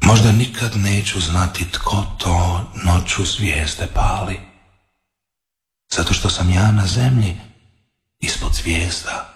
Možda nikad neću znati tko to noću zvijezde pali, zato što sam ja na zemlji ispod zvijezda.